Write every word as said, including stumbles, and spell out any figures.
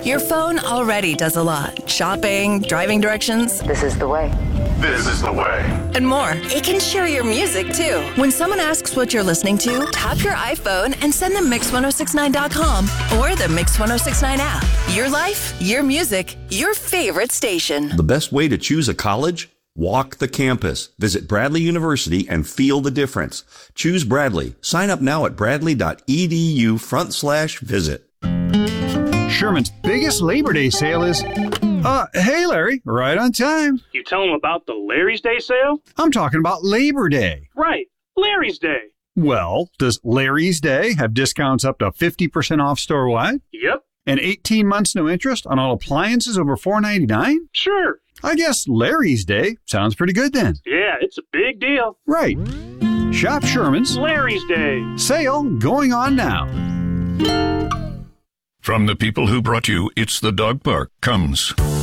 Your phone already does a lot. Shopping, driving directions. This is the way. This is the way. And more. It can share your music, too. When someone asks what you're listening to, tap your iPhone and send them mix ten sixty-nine dot com or the Mix ten sixty-nine app. Your life, your music, your favorite station. The best way to choose a college? Walk the campus. Visit Bradley University and feel the difference. Choose Bradley. Sign up now at bradley.edu front slash visit. Sherman's biggest Labor Day sale is... Uh, hey, Larry, right on time. You tell them about the Larry's Day sale? I'm talking about Labor Day. Right, Larry's Day. Well, does Larry's Day have discounts up to fifty percent off store-wide? Yep. And eighteen months no interest on all appliances over four ninety-nine? Sure. I guess Larry's Day sounds pretty good then. Yeah, it's a big deal. Right. Shop Sherman's Larry's Day sale going on now. From the people who brought you It's the Dog Park comes